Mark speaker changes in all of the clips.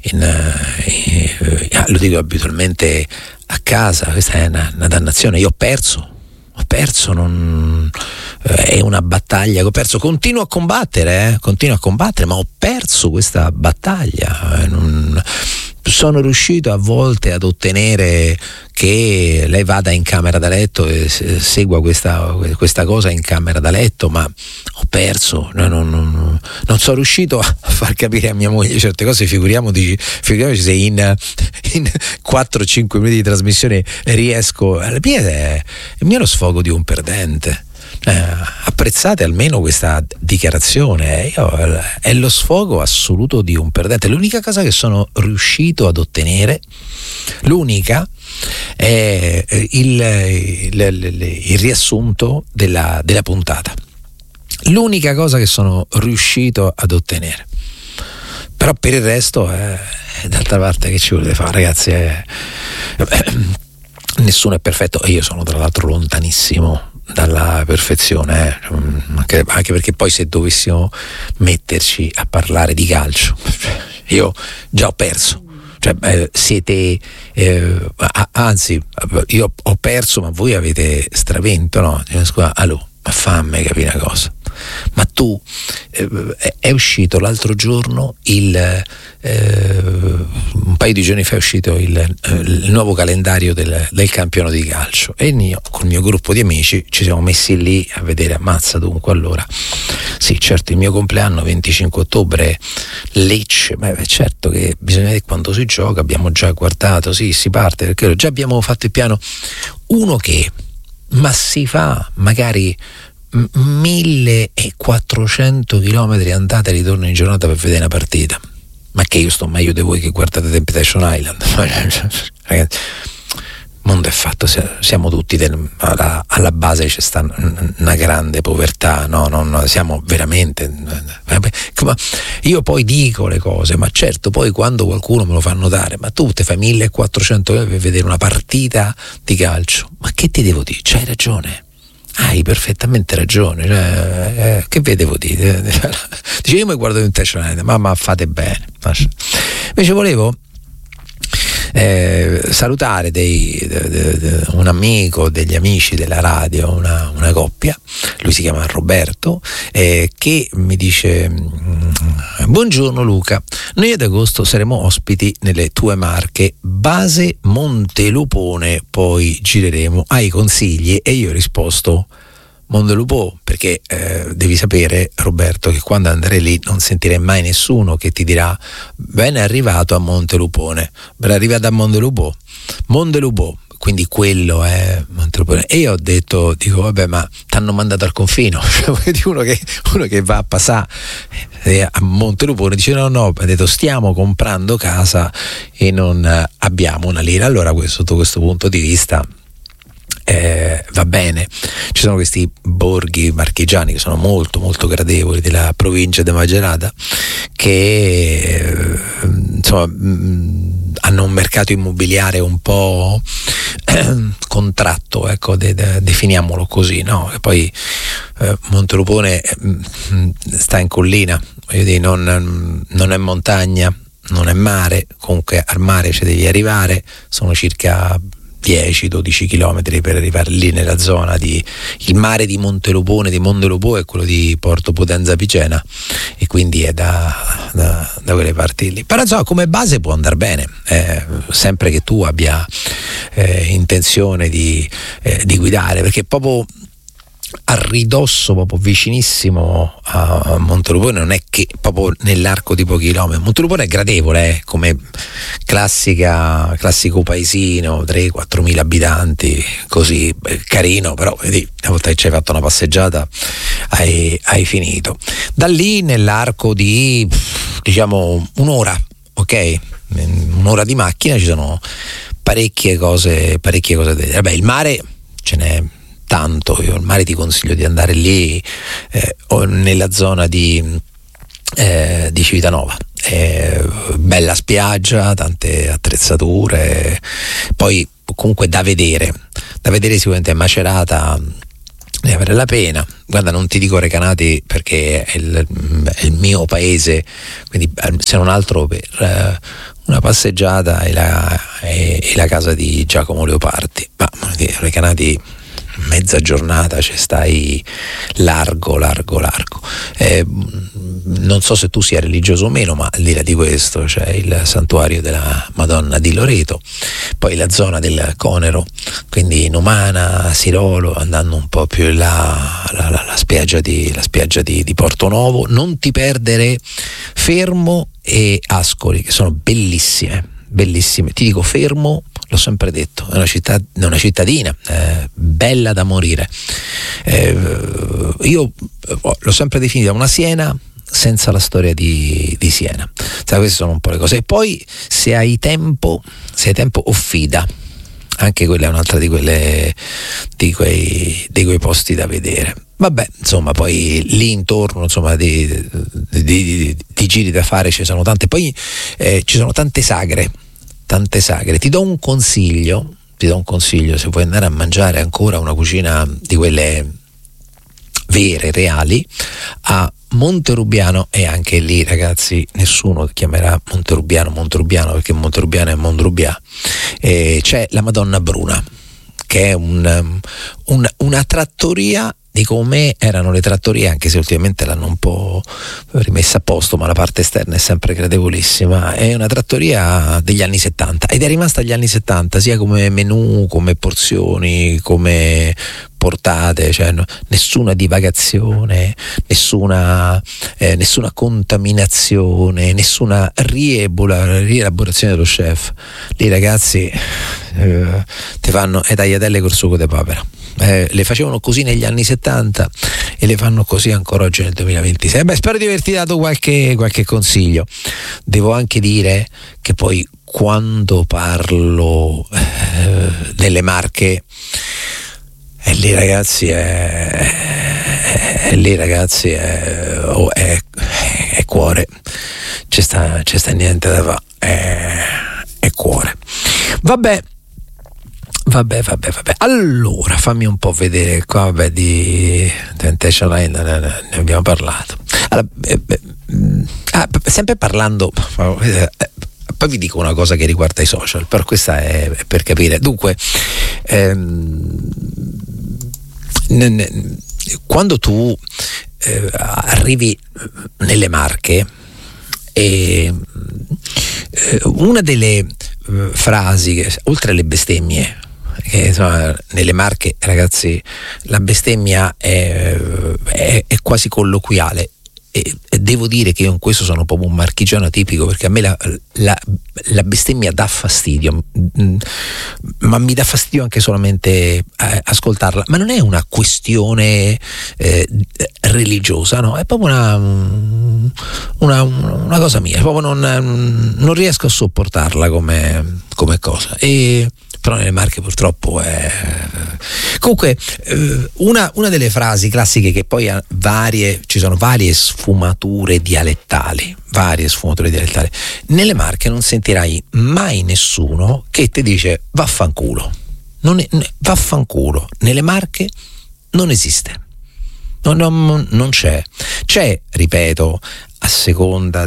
Speaker 1: lo dico abitualmente a casa, questa è una dannazione. Io ho perso, è una battaglia che ho perso, continuo a combattere, ma ho perso questa battaglia. Sono riuscito a volte ad ottenere che lei vada in camera da letto e segua questa cosa in camera da letto, ma ho perso, non sono riuscito a far capire a mia moglie certe cose. Figuriamoci se in 4-5 minuti di trasmissione riesco. Il mio è lo sfogo di un perdente. Apprezzate almeno questa dichiarazione. È lo sfogo assoluto di un perdente. L'unica cosa che sono riuscito ad ottenere, l'unica, è il riassunto della puntata. L'unica cosa che sono riuscito ad ottenere. Però per il resto, d'altra parte, che ci volete fare, ragazzi? Nessuno è perfetto, e io sono tra l'altro lontanissimo dalla perfezione, anche perché poi se dovessimo metterci a parlare di calcio, io già ho perso. Siete anzi, io ho perso, ma voi avete stravinto, no? Scusa, ma fammi capire una cosa. Ma tu è uscito l'altro giorno un paio di giorni fa è uscito il nuovo calendario del campionato di calcio, e io col mio gruppo di amici ci siamo messi lì a vedere. Ammazza, dunque, allora sì, certo, il mio compleanno 25 ottobre Lecce, ma certo che bisogna vedere quando si gioca. Abbiamo già guardato, sì, si parte, perché già abbiamo fatto il piano, uno che ma si fa magari 1400 chilometri andata e ritorno in giornata per vedere una partita. Ma che io sto meglio di voi che guardate Temptation Island. Ragazzi, il mondo è fatto, siamo tutti alla base c'è sta una grande povertà, no, siamo veramente. Io poi dico le cose, ma certo poi quando qualcuno me lo fa notare, ma tu te fai 1400 euro per vedere una partita di calcio, ma che ti devo dire? C'hai ragione. Hai perfettamente ragione, che vi devo dire? Dice, io mi guardo in Temptation, ma fate bene. Invece volevo salutare un amico, degli amici della radio, una coppia. Lui si chiama Roberto, che mi dice: buongiorno Luca, noi ad agosto saremo ospiti nelle tue Marche, base Montelupone, poi gireremo. Hai consigli? E io ho risposto Montelupo, perché devi sapere, Roberto, che quando andrai lì non sentirei mai nessuno che ti dirà ben arrivato a Montelupone, ben arrivato a Montelupo, quindi quello è Montelupone. E io dico vabbè, ma t'hanno mandato al confino. uno che va a passare a Montelupone dice no, ha detto stiamo comprando casa e non abbiamo una lira. Allora sotto questo punto di vista va bene. Ci sono questi borghi marchigiani che sono molto molto gradevoli, della provincia di Macerata, che insomma hanno un mercato immobiliare un po' contratto, ecco, definiamolo così, no? E poi Montelupone sta in collina, voglio dire, non è montagna, non è mare, comunque al mare ci devi arrivare, sono circa 10-12 chilometri per arrivare lì nella zona il mare di Montelupone, di Montelupo, è quello di Porto Potenza Picena, e quindi è da quelle parti lì. Però insomma, come base può andare bene, sempre che tu abbia intenzione di guidare, perché proprio a ridosso, proprio vicinissimo a Montelupone, non è che proprio nell'arco di pochi chilometri. Montelupone è gradevole, come classico paesino, 3-4 mila abitanti, così carino, però vedi, una volta che ci hai fatto una passeggiata hai finito. Da lì nell'arco di diciamo un'ora, ok? Un'ora di macchina ci sono parecchie cose da vedere. Vabbè, il mare ce n'è tanto, io al mare ti consiglio di andare lì o nella zona di Civitanova, bella spiaggia, tante attrezzature, poi comunque da vedere sicuramente Macerata ne vale la pena. Guarda, non ti dico Recanati perché è il mio paese, quindi se non altro per una passeggiata e la casa di Giacomo Leopardi, ma Recanati mezza giornata ci stai largo. Non so se tu sia religioso o meno, ma al di là di questo c'è il santuario della Madonna di Loreto, poi la zona del Conero, quindi Numana, Sirolo, andando un po' più in là, la spiaggia di Porto Novo. Non ti perdere Fermo e Ascoli, che sono bellissime. Ti dico, Fermo, l'ho sempre detto, è una cittadina bella da morire. Io l'ho sempre definita una Siena senza la storia di Siena. Queste sono un po' le cose. E poi se hai tempo Offida, anche quella è un'altra di quei posti da vedere. Vabbè, insomma, poi lì intorno, insomma, di giri da fare ci sono tante. Poi ci sono tante sagre. Ti do un consiglio, se vuoi andare a mangiare ancora una cucina di quelle vere, reali, a Monterubiano. E anche lì, ragazzi, nessuno chiamerà Monterubiano perché Monterubiano è Mondrubià. C'è la Madonna Bruna, che è una trattoria di come erano le trattorie, anche se ultimamente l'hanno un po' rimessa a posto, ma la parte esterna è sempre gradevolissima. È una trattoria degli anni 70 ed è rimasta agli anni 70 sia come menù, come porzioni, come portate, cioè nessuna divagazione, nessuna contaminazione, nessuna rielaborazione dello chef. Lì, ragazzi, ti fanno le tagliatelle col sugo di papera. Le facevano così negli anni 70 e le fanno così ancora oggi nel 2026. Beh, spero di averti dato qualche consiglio. Devo anche dire che poi quando parlo delle Marche, lì ragazzi è cuore, c'è sta niente da fare, è cuore. Vabbè, allora fammi un po' vedere qua. Di Temptation Island ne abbiamo parlato. Allora, sempre parlando, poi vi dico una cosa che riguarda i social, però questa è per capire. Dunque, quando tu arrivi nelle Marche, una delle frasi che, oltre alle bestemmie, che insomma nelle Marche, ragazzi, la bestemmia è quasi colloquiale, e devo dire che io in questo sono proprio un marchigiano tipico, perché a me la bestemmia dà fastidio, ma mi dà fastidio anche solamente ascoltarla. Ma non è una questione religiosa, no? È proprio una cosa mia, proprio non riesco a sopportarla come cosa. Però nelle Marche purtroppo è... Comunque, una delle frasi classiche, che poi ci sono varie sfumature dialettali. Nelle Marche non sentirai mai nessuno che ti dice vaffanculo. Vaffanculo nelle Marche non esiste. Non c'è. C'è, ripeto, a seconda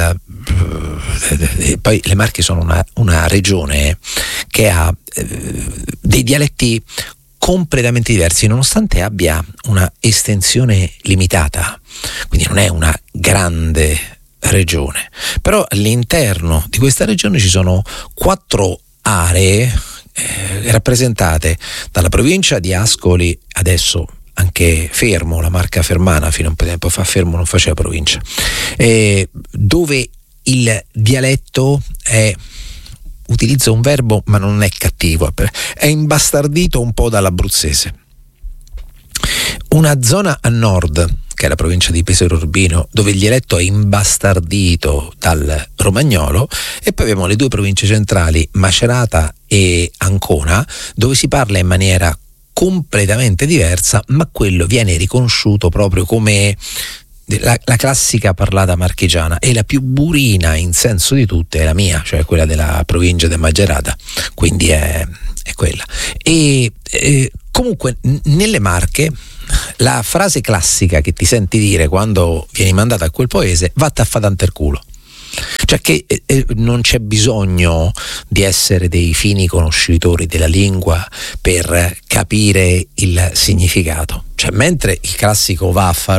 Speaker 1: poi le Marche sono una regione che ha dei dialetti completamente diversi, nonostante abbia una estensione limitata, quindi non è una grande regione. Però all'interno di questa regione ci sono 4 aree rappresentate dalla provincia di Ascoli, adesso anche Fermo, la Marca Fermana, fino a un po' di tempo fa Fermo non faceva provincia, dove il dialetto utilizza un verbo, ma non è cattivo, è imbastardito un po' dall'abruzzese. Una zona a nord, che è la provincia di Pesaro Urbino, dove il dialetto è imbastardito dal romagnolo, e poi abbiamo le 2 province centrali, Macerata e Ancona, dove si parla in maniera completamente diversa, ma quello viene riconosciuto proprio come la classica parlata marchigiana, e la più burina in senso di tutte è la mia, cioè quella della provincia di Macerata, quindi è quella. E comunque nelle Marche la frase classica che ti senti dire quando vieni mandato a quel paese: vatta a fa tanto il culo. Cioè che non c'è bisogno di essere dei fini conoscitori della lingua per capire il significato. Cioè, mentre il classico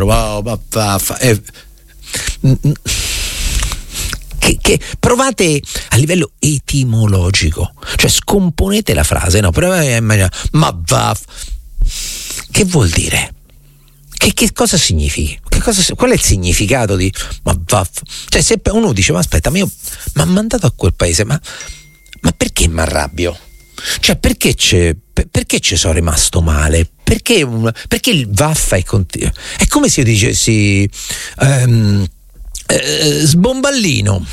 Speaker 1: che provate a livello etimologico, cioè scomponete la frase, no? Provate a immaginare, che vuol dire? Che cosa significhi? Qual è il significato di cioè, se uno dice: ma aspetta, mi ha mandato a quel paese, ma perché mi arrabbio? Cioè, perché ci sono rimasto male? Perché il vaffa è continuo? È come se io dicessi sbomballino,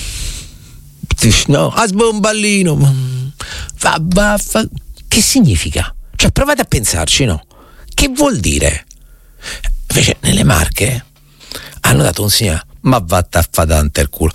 Speaker 1: no, a sbomballino, vaffa, che significa? Cioè, provate a pensarci, no? Che vuol dire? Invece nelle Marche hanno dato un segnale: ma vatta a fa tanto il culo.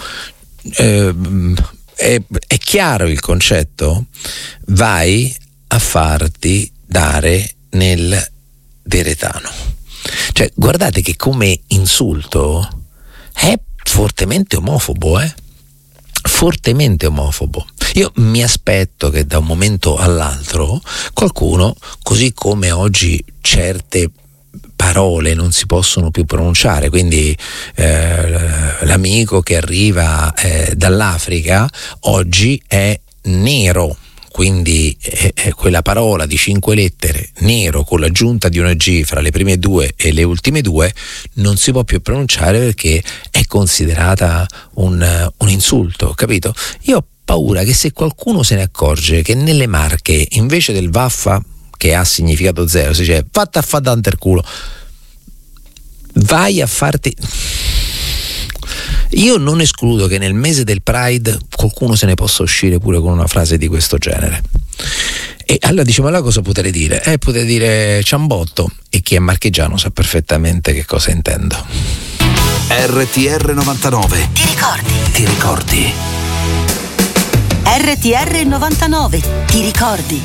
Speaker 1: È chiaro il concetto? Vai a farti dare nel deretano. Cioè, guardate che come insulto è fortemente omofobo, fortemente omofobo. Io mi aspetto che da un momento all'altro qualcuno, così come oggi certe parole non si possono più pronunciare, quindi l'amico che arriva dall'Africa oggi è nero, quindi quella parola di 5 lettere, nero, con l'aggiunta di una G fra le prime 2 e le ultime 2, non si può più pronunciare perché è considerata un insulto, capito? Io ho paura che se qualcuno se ne accorge che nelle Marche invece del vaffa, che ha significato zero, si dice fatta a fa tanto il culo, vai a farti. Io non escludo che nel mese del Pride qualcuno se ne possa uscire pure con una frase di questo genere. E allora dice: ma là cosa potete dire? Potete dire ciambotto, e chi è marchigiano sa perfettamente che cosa intendo.
Speaker 2: RTR 99.
Speaker 3: Ti ricordi?
Speaker 2: Ti ricordi?
Speaker 3: RTR 99. Ti ricordi?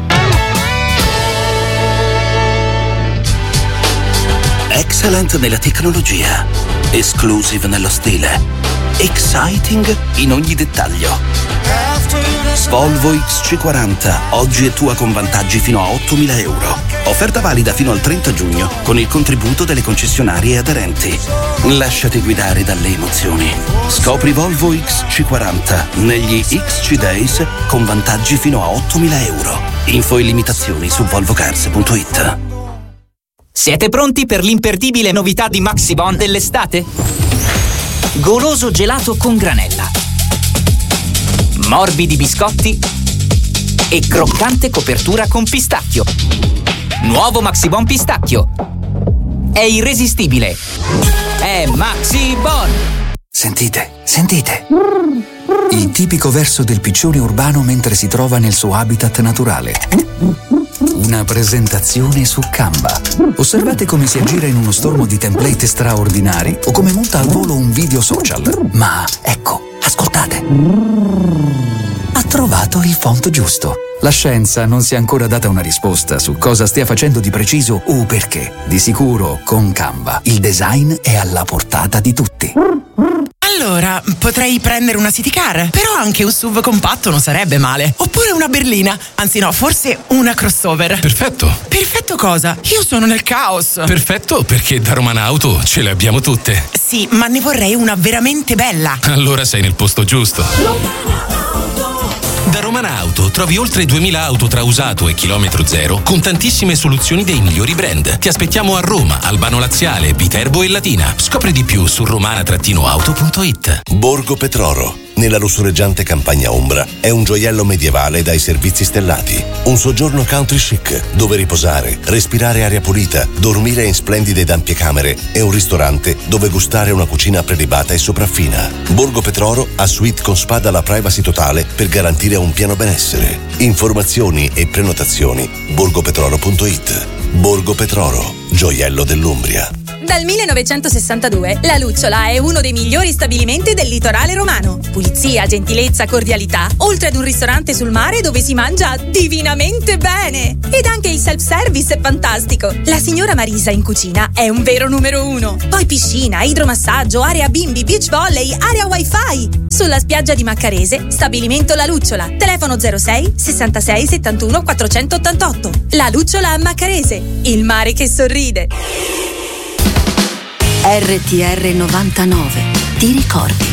Speaker 2: Excellent nella tecnologia, exclusive nello stile, exciting in ogni dettaglio. Volvo XC40 oggi è tua con vantaggi fino a 8.000 euro. Offerta valida fino al 30 giugno con il contributo delle concessionarie aderenti. Lasciati guidare dalle emozioni. Scopri Volvo XC40 negli XC Days con vantaggi fino a 8.000 euro. Info e limitazioni su volvocars.it.
Speaker 4: Siete pronti per l'imperdibile novità di Maxibon dell'estate? Goloso gelato con granella, morbidi biscotti e croccante copertura con pistacchio. Nuovo Maxibon pistacchio. È irresistibile. È Maxibon.
Speaker 5: Sentite. Il tipico verso del piccione urbano mentre si trova nel suo habitat naturale. Una presentazione su Canva. Osservate come si aggira in uno stormo di template straordinari o come monta al volo un video social. Ma ecco, ascoltate. Ha trovato il font giusto. La scienza non si è ancora data una risposta su cosa stia facendo di preciso o perché. Di sicuro, con Canva, il design è alla portata di tutti.
Speaker 6: Allora, potrei prendere una city car, però anche un SUV compatto non sarebbe male. Oppure una berlina, anzi no, forse una crossover.
Speaker 7: Perfetto.
Speaker 6: Perfetto cosa? Io sono nel caos.
Speaker 7: Perfetto, perché da Romana Auto ce le abbiamo tutte.
Speaker 6: Sì, ma ne vorrei una veramente bella.
Speaker 7: Allora sei nel posto giusto. Da Romana Auto trovi oltre 2000 auto tra usato e chilometro zero con tantissime soluzioni dei migliori brand. Ti aspettiamo a Roma, Albano Laziale, Viterbo e Latina. Scopri di più su romana-auto.it.
Speaker 8: Borgo Petroro, nella lussureggiante campagna ombra, è un gioiello medievale dai servizi stellati. Un soggiorno country chic, dove riposare, respirare aria pulita, dormire in splendide ed ampie camere e un ristorante dove gustare una cucina prelibata e sopraffina. Borgo Petroro ha suite con spa alla privacy totale per garantire un pieno benessere. Informazioni e prenotazioni borgopetroro.it. Borgo Petroro, gioiello dell'Umbria.
Speaker 9: Dal 1962 La Lucciola è uno dei migliori stabilimenti del litorale romano. Pulizia, gentilezza, cordialità, oltre ad un ristorante sul mare dove si mangia divinamente bene. Ed anche il self-service è fantastico. La signora Marisa in cucina è un vero numero uno. Poi piscina, idromassaggio, area bimbi, beach volley, area wifi. Sulla spiaggia di Maccarese, stabilimento La Lucciola. Telefono 06 66 71 488. La Lucciola a Maccarese, il mare che sorride.
Speaker 3: RTR 99, ti ricordi?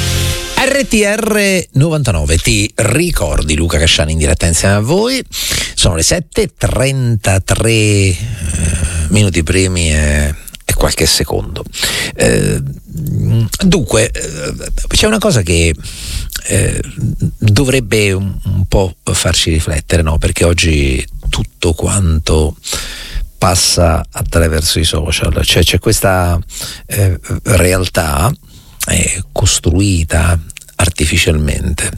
Speaker 1: RTR 99, ti ricordi? Luca Casciani in diretta insieme a voi. Sono le 7:33 minuti primi e qualche secondo. Dunque, c'è una cosa che dovrebbe un po' farci riflettere, no? Perché oggi tutto quanto passa attraverso i social, cioè c'è questa realtà costruita artificialmente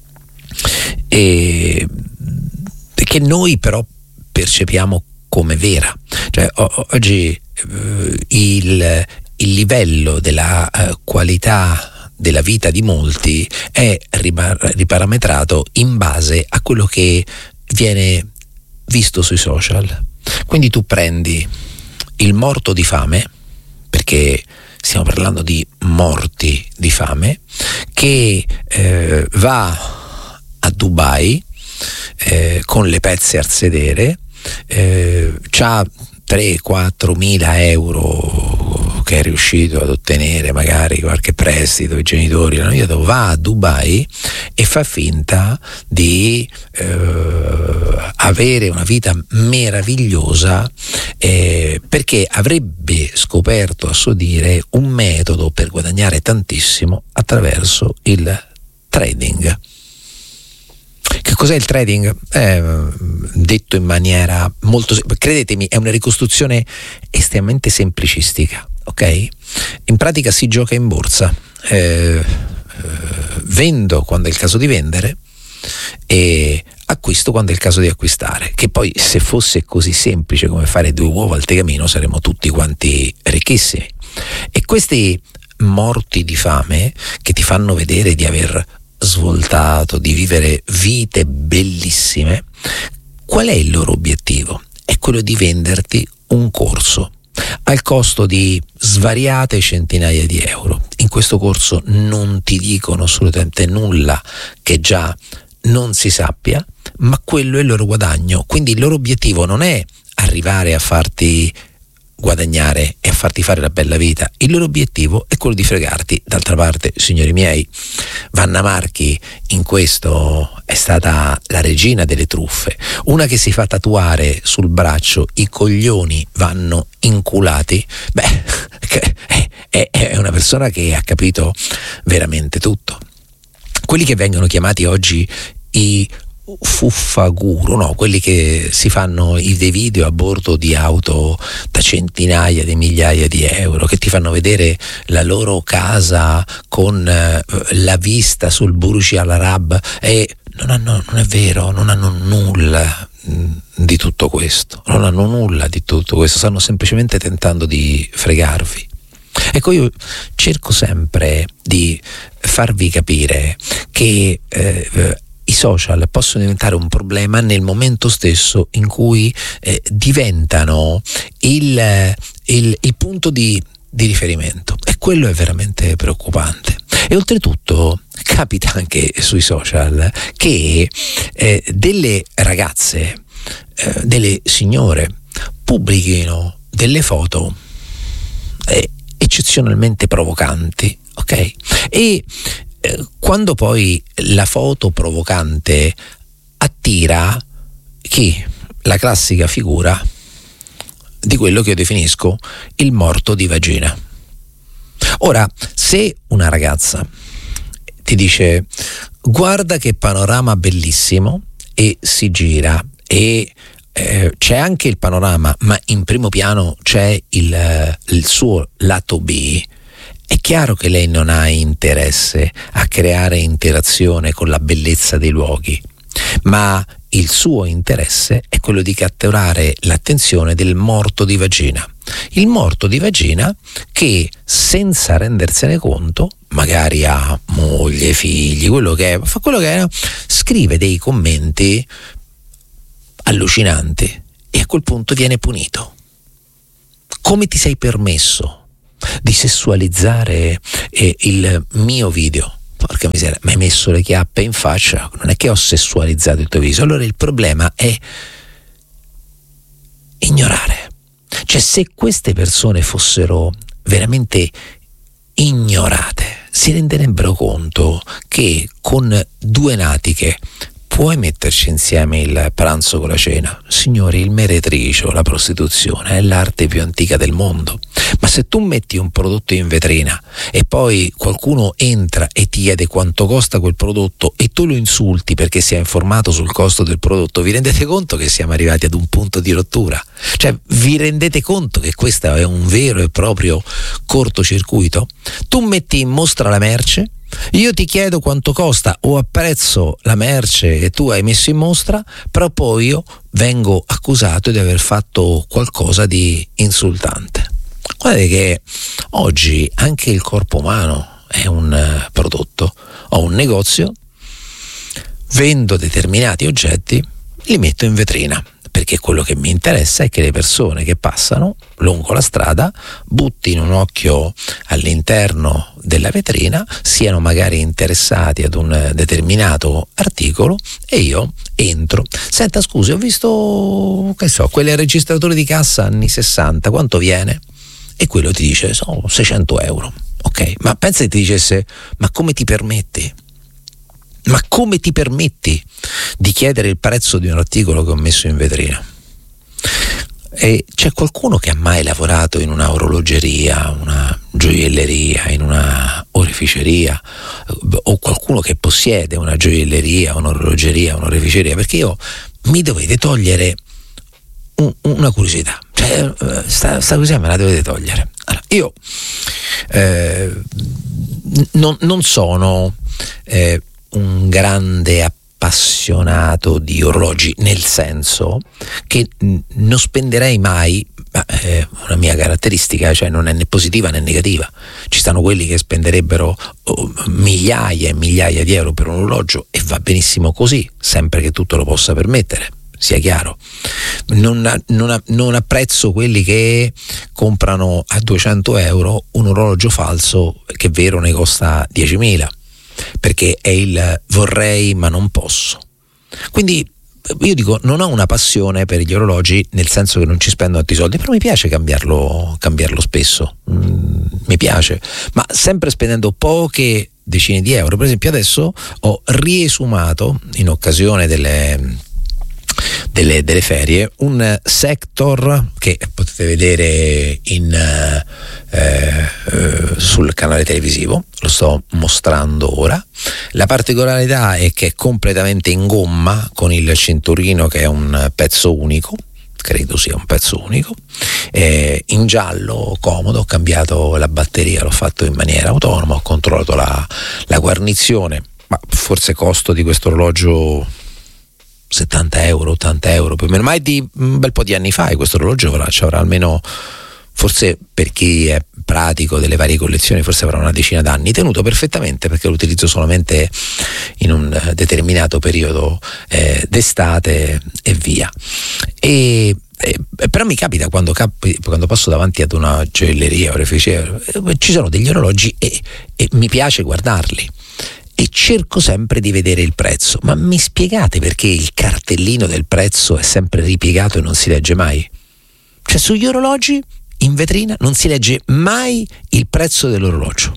Speaker 1: e che noi però percepiamo come vera. Cioè oggi il livello della qualità della vita di molti è riparametrato in base a quello che viene visto sui social. Quindi tu prendi il morto di fame, perché stiamo parlando di morti di fame, che va a Dubai con le pezze al sedere, c'ha 3-4 mila euro che è riuscito ad ottenere, magari qualche prestito, i genitori l'hanno aiutato, va a Dubai e fa finta di avere una vita meravigliosa, perché avrebbe scoperto, a suo dire, un metodo per guadagnare tantissimo attraverso il trading. Che cos'è il trading? Detto in maniera molto, credetemi, è una ricostruzione estremamente semplicistica, ok? In pratica si gioca in borsa, vendo quando è il caso di vendere e acquisto quando è il caso di acquistare, che poi se fosse così semplice come fare 2 uova al tegamino saremmo tutti quanti ricchissimi. E questi morti di fame che ti fanno vedere di aver svoltato, di vivere vite bellissime, qual è il loro obiettivo? È quello di venderti un corso al costo di svariate centinaia di euro. In questo corso non ti dicono assolutamente nulla che già non si sappia, ma quello è il loro guadagno. Quindi il loro obiettivo non è arrivare a farti guadagnare e a farti fare la bella vita, il loro obiettivo è quello di fregarti. D'altra parte, signori miei, Vanna Marchi in questo è stata la regina delle truffe, una che si fa tatuare sul braccio "i coglioni vanno inculati". È una persona che ha capito veramente tutto. Quelli che vengono chiamati oggi i fuffaguru, no? Quelli che si fanno dei video a bordo di auto da centinaia di migliaia di euro, che ti fanno vedere la loro casa con la vista sul Burj Al Arab, e non è vero, non hanno nulla di tutto questo, non hanno nulla di tutto questo, stanno semplicemente tentando di fregarvi. Ecco, io cerco sempre di farvi capire che i social possono diventare un problema nel momento stesso in cui diventano il punto di riferimento, e quello è veramente preoccupante. E oltretutto capita anche sui social che delle ragazze, delle signore pubblichino delle foto eccezionalmente provocanti, ok? E quando poi la foto provocante attira chi? La classica figura di quello che io definisco il morto di vagina. Ora, se una ragazza ti dice "guarda che panorama bellissimo", e si gira e c'è anche il panorama, ma in primo piano c'è il suo lato B, è chiaro che lei non ha interesse a creare interazione con la bellezza dei luoghi, ma il suo interesse è quello di catturare l'attenzione del morto di vagina. Il morto di vagina che, senza rendersene conto, magari ha moglie, figli, quello che è, fa quello che è, scrive dei commenti allucinanti e a quel punto viene punito. Come ti sei permesso di sessualizzare il mio video? Porca miseria, mi hai messo le chiappe in faccia, non è che ho sessualizzato il tuo viso. Allora il problema è ignorare. Cioè, se queste persone fossero veramente ignorate, si renderebbero conto che con due natiche puoi metterci insieme il pranzo con la cena. Signori, il meretricio, la prostituzione è l'arte più antica del mondo. Ma se tu metti un prodotto in vetrina e poi qualcuno entra e ti chiede quanto costa quel prodotto e tu lo insulti perché si è informato sul costo del prodotto, vi rendete conto che siamo arrivati ad un punto di rottura? Cioè, vi rendete conto che questo è un vero e proprio cortocircuito? Tu metti in mostra la merce, io ti chiedo quanto costa o apprezzo la merce che tu hai messo in mostra, però poi io vengo accusato di aver fatto qualcosa di insultante. Guardate che oggi anche il corpo umano è un prodotto. Ho un negozio, vendo determinati oggetti, li metto in vetrina, perché quello che mi interessa è che le persone che passano lungo la strada buttino un occhio all'interno della vetrina, siano magari interessati ad un determinato articolo e io entro. Senta, scusi, ho visto, che so, quelle registratori di cassa anni 60, quanto viene? E quello ti dice, sono 600 euro. Ok, ma pensa che ti dicesse, ma come ti permetti? Ma come ti permetti di chiedere il prezzo di un articolo che ho messo in vetrina? E c'è qualcuno che ha mai lavorato in una orologeria, una gioielleria, in una oreficeria, o qualcuno che possiede una gioielleria, un'orologeria, un'oreficeria? Perché io mi dovete togliere una curiosità, cioè sta curiosità me la dovete togliere. Allora, io non sono un grande appassionato di orologi, nel senso che non spenderei mai, una mia caratteristica, cioè non è né positiva né negativa. Ci stanno quelli che spenderebbero migliaia e migliaia di euro per un orologio e va benissimo così, sempre che tutto lo possa permettere, sia chiaro. Non apprezzo quelli che comprano a 200 euro un orologio falso che vero ne costa 10.000, perché è il vorrei ma non posso. Quindi io dico, non ho una passione per gli orologi, nel senso che non ci spendo tanti soldi, però mi piace cambiarlo spesso, mi piace, ma sempre spendendo poche decine di euro. Per esempio adesso ho riesumato, in occasione delle ferie, un Sector che potete vedere sul canale televisivo, lo sto mostrando ora. La particolarità è che è completamente in gomma, con il cinturino che è un pezzo unico, credo sia un pezzo unico, in giallo, comodo. Ho cambiato la batteria, l'ho fatto in maniera autonoma, ho controllato la guarnizione, ma forse costo di questo orologio 70 euro, 80 euro più o meno, ma è di un bel po' di anni fa, e questo orologio ci avrà almeno, forse per chi è pratico delle varie collezioni, forse avrà una decina d'anni, tenuto perfettamente, perché lo utilizzo solamente in un determinato periodo d'estate e via. Però mi capita quando passo davanti ad una gioielleria, oreficeria, ci sono degli orologi e mi piace guardarli e cerco sempre di vedere il prezzo. Ma mi spiegate perché il cartellino del prezzo è sempre ripiegato e non si legge mai? Cioè, sugli orologi in vetrina non si legge mai il prezzo dell'orologio.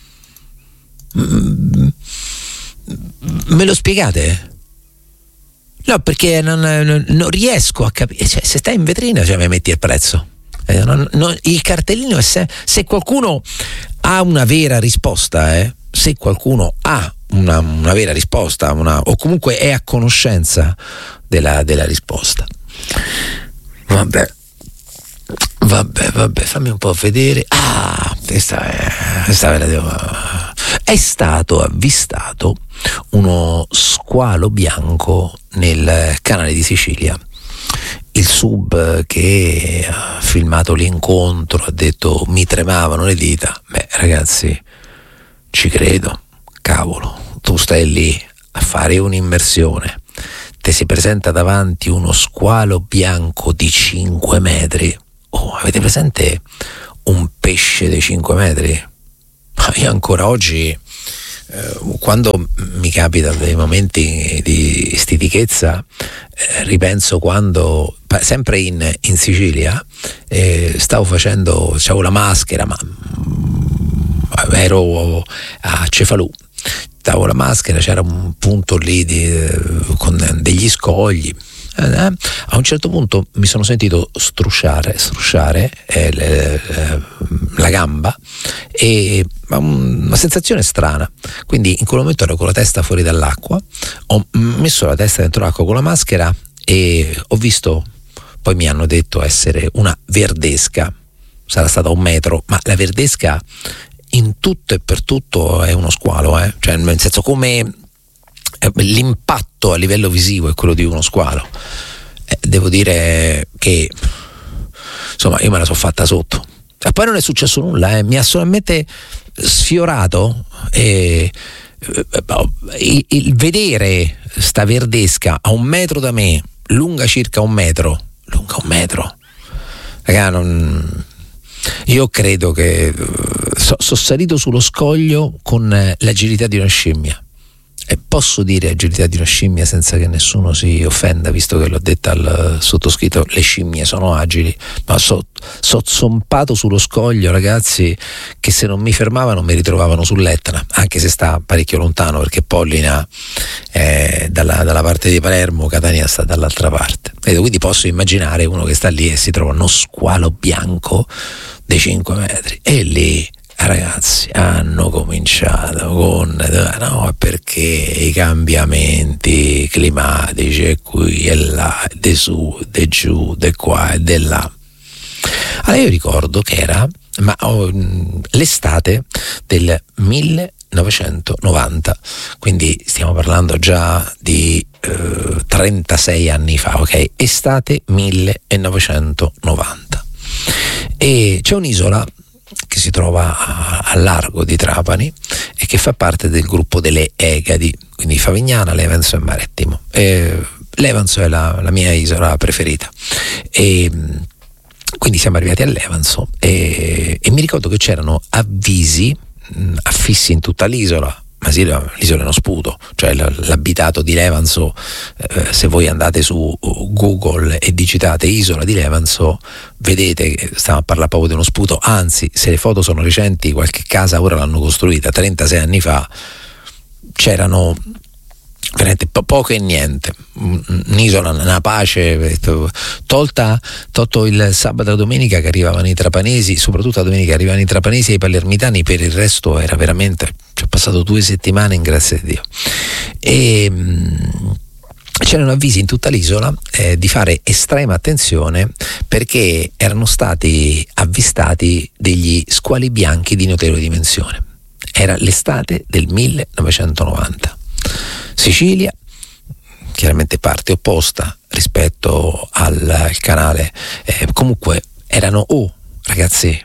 Speaker 1: Me lo spiegate? No, perché non riesco a capire. Cioè, se stai in vetrina, cioè, mi metti il prezzo. Il cartellino è se qualcuno ha una vera risposta, se qualcuno ha una vera risposta, o comunque è a conoscenza della risposta. Vabbè, fammi un po' vedere. Questa ve la devo. È stato avvistato uno squalo bianco nel canale di Sicilia. Il sub che ha filmato l'incontro ha detto mi tremavano le dita. Beh ragazzi, ci credo, cavolo, tu stai lì a fare un'immersione, te si presenta davanti uno squalo bianco di 5 metri. Oh, avete presente un pesce dei 5 metri? Io ancora oggi, quando mi capita dei momenti di stitichezza, ripenso quando, sempre in Sicilia, c'avevo la maschera, ma ero a Cefalù, stavo la maschera, c'era un punto lì con degli scogli. A un certo punto mi sono sentito strusciare la gamba, e una sensazione strana, quindi in quel momento ero con la testa fuori dall'acqua, ho messo la testa dentro l'acqua con la maschera e ho visto, poi mi hanno detto essere una verdesca, sarà stata 1 metro, ma la verdesca in tutto e per tutto è uno squalo, cioè nel senso, come l'impatto a livello visivo è quello di uno squalo. Devo dire che insomma io me la sono fatta sotto, e poi non è successo nulla, mi ha solamente sfiorato, il vedere sta verdesca a 1 metro da me, lunga circa 1 metro, raga, io credo che sono salito sullo scoglio con l'agilità di una scimmia. E posso dire agilità di una scimmia senza che nessuno si offenda, visto che l'ho detta al sottoscritto, le scimmie sono agili, ma so zompato sullo scoglio, ragazzi, che se non mi fermavano mi ritrovavano sull'Etna, anche se sta parecchio lontano, perché Pollina è dalla parte di Palermo, Catania sta dall'altra parte. Quindi posso immaginare uno che sta lì e si trova uno squalo bianco dei 5 metri, e lì ragazzi hanno cominciato con perché i cambiamenti climatici e qui e là, di su, di giù, di qua e di là. Allora io ricordo che era l'estate del 1990, quindi stiamo parlando già di 36 anni fa, ok? Estate 1990, e c'è un'isola che si trova a largo di Trapani e che fa parte del gruppo delle Egadi, quindi Favignana, Levanzo e Marettimo. Levanzo è la mia isola preferita, e quindi siamo arrivati a Levanzo e mi ricordo che c'erano avvisi affissi in tutta l'isola. Ma sì, l'isola è uno sputo, cioè l'abitato di Levanzo, se voi andate su Google e digitate isola di Levanzo, vedete che stiamo a parlare proprio di uno sputo. Anzi, se le foto sono recenti, qualche casa ora l'hanno costruita 36 anni fa, c'erano veramente poco e niente, un'isola, una pace, tolto il sabato e la domenica che arrivavano i trapanesi, soprattutto la domenica arrivavano i trapanesi e i palermitani, per il resto era veramente, ci ho passato 2 settimane in grazia di Dio. E c'erano avvisi in tutta l'isola di fare estrema attenzione, perché erano stati avvistati degli squali bianchi di notevole dimensione. Era l'estate del 1990. Sicilia, chiaramente parte opposta rispetto al canale, comunque erano ragazzi,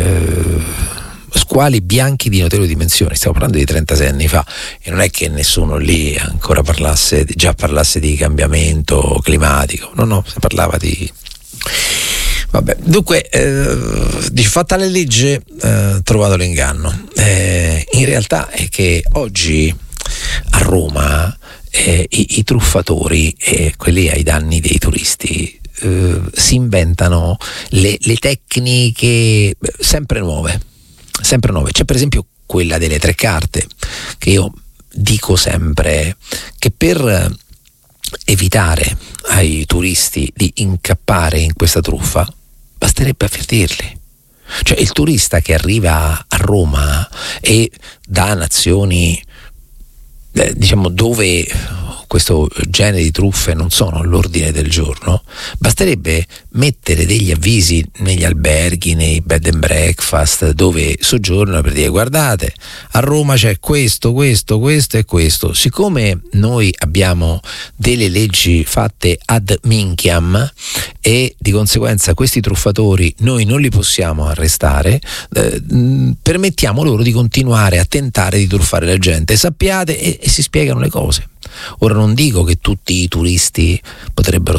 Speaker 1: squali bianchi di notevole dimensione. Stiamo parlando di 36 anni fa, e non è che nessuno lì ancora parlasse di cambiamento climatico, no, si parlava di... Vabbè, dunque, fatta la legge, trovato l'inganno. In realtà è che oggi a Roma i truffatori, quelli ai danni dei turisti, si inventano le tecniche sempre nuove. C'è per esempio quella delle 3 carte, che io dico sempre che per evitare ai turisti di incappare in questa truffa basterebbe avvertirli. Cioè il turista che arriva a Roma e da nazioni diciamo dove questo genere di truffe non sono all'ordine del giorno, basterebbe mettere degli avvisi negli alberghi, nei bed and breakfast dove soggiornano, per dire: guardate, a Roma c'è questo e questo. Siccome noi abbiamo delle leggi fatte ad minchiam e di conseguenza questi truffatori noi non li possiamo arrestare, permettiamo loro di continuare a tentare di truffare la gente. Sappiate, e si spiegano le cose. Ora non dico che tutti i turisti potrebbero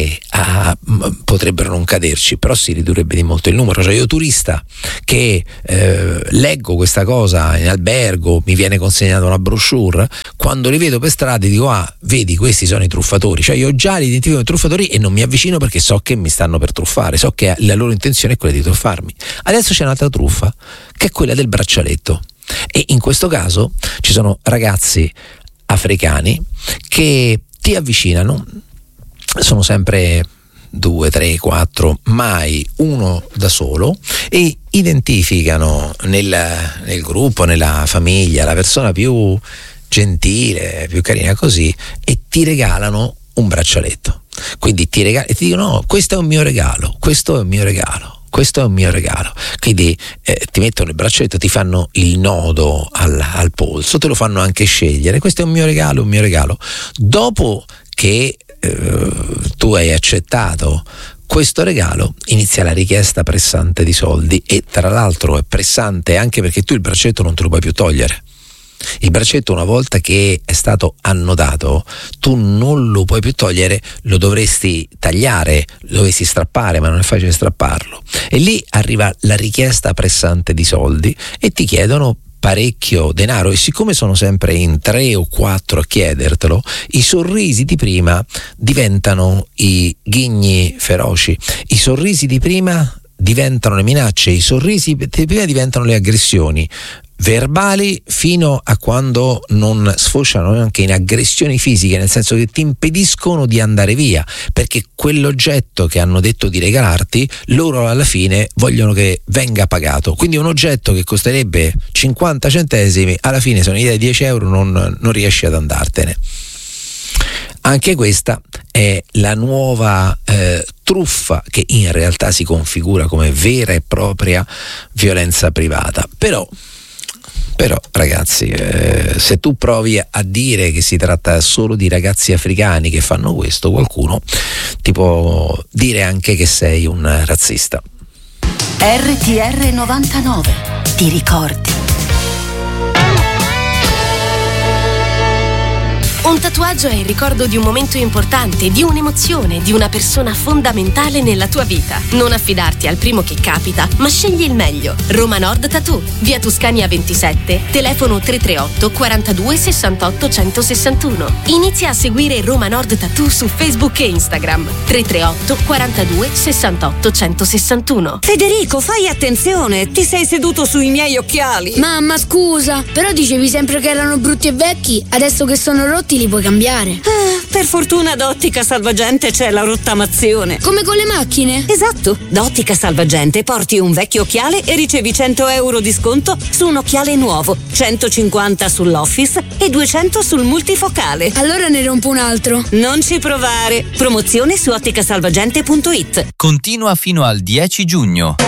Speaker 1: non caderci, però si ridurrebbe di molto il numero. Cioè, io turista che leggo questa cosa in albergo, mi viene consegnata una brochure, quando li vedo per strada dico: ah, vedi, questi sono i truffatori. Cioè, io già li identifico come truffatori e non mi avvicino perché so che mi stanno per truffare, so che la loro intenzione è quella di truffarmi. Adesso c'è un'altra truffa, che è quella del braccialetto, e in questo caso ci sono ragazzi africani che ti avvicinano, sono sempre 2, 3, 4, mai uno da solo, e identificano nel gruppo, nella famiglia, la persona più gentile, più carina così, e ti regalano un braccialetto. Quindi ti regalano e ti dicono: no, questo è un mio regalo, questo è un mio regalo. Questo è un mio regalo. Quindi ti mettono il braccialetto, ti fanno il nodo al polso, te lo fanno anche scegliere: questo è un mio regalo, un mio regalo. Dopo che tu hai accettato questo regalo, inizia la richiesta pressante di soldi, e tra l'altro è pressante anche perché tu il braccialetto non te lo puoi più togliere. Il braccetto, una volta che è stato annodato, tu non lo puoi più togliere, lo dovresti tagliare, lo dovresti strappare, ma non è facile strapparlo. E lì arriva la richiesta pressante di soldi e ti chiedono parecchio denaro, e siccome sono sempre in 3 o 4 a chiedertelo, i sorrisi di prima diventano i ghigni feroci, i sorrisi di prima diventano le minacce, i sorrisi di prima diventano le aggressioni verbali, fino a quando non sfociano anche in aggressioni fisiche, nel senso che ti impediscono di andare via, perché quell'oggetto che hanno detto di regalarti loro alla fine vogliono che venga pagato. Quindi un oggetto che costerebbe 50 centesimi alla fine, se non gli dai 10 euro non riesci ad andartene. Anche questa è la nuova truffa, che in realtà si configura come vera e propria violenza privata. Però ragazzi, se tu provi a dire che si tratta solo di ragazzi africani che fanno questo, qualcuno ti può dire anche che sei un razzista.
Speaker 3: RTR 99, ti ricordi?
Speaker 10: Un tatuaggio è il ricordo di un momento importante, di un'emozione, di una persona fondamentale nella tua vita. Non affidarti al primo che capita, ma scegli il meglio. Roma Nord Tattoo, via Tuscania 27, telefono 338 42 68 161. Inizia a seguire Roma Nord Tattoo su Facebook e Instagram. 338 42 68 161.
Speaker 11: Federico, fai attenzione, ti sei seduto sui miei occhiali.
Speaker 12: Mamma, scusa, però dicevi sempre che erano brutti e vecchi, adesso che sono rotti li puoi cambiare.
Speaker 11: Per fortuna da Ottica Salvagente c'è la rottamazione.
Speaker 12: Come con le macchine?
Speaker 11: Esatto, da Ottica Salvagente porti un vecchio occhiale e ricevi 100 euro di sconto su un occhiale nuovo, 150 sull'Office e 200 sul multifocale.
Speaker 12: Allora ne rompo un altro.
Speaker 11: Non ci provare. Promozione su otticasalvagente.it.
Speaker 13: Continua fino al 10 giugno.